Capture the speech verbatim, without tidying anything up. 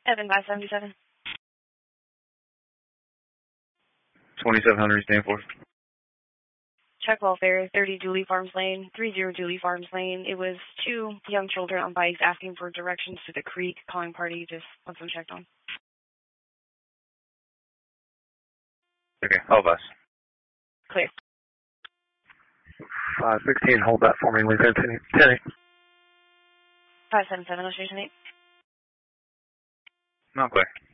Evan five seventy-seven. twenty-seven hundred, stand for. Check welfare, thirty Dooley Farms Lane, thirty Dooley Farms Lane. It was two young children on bikes asking for directions to the creek, calling party, just want them checked on. Okay, all bus. Clear. five sixteen, hold that for me, leave ten eight. five seven seven, illustration eight. Not clear.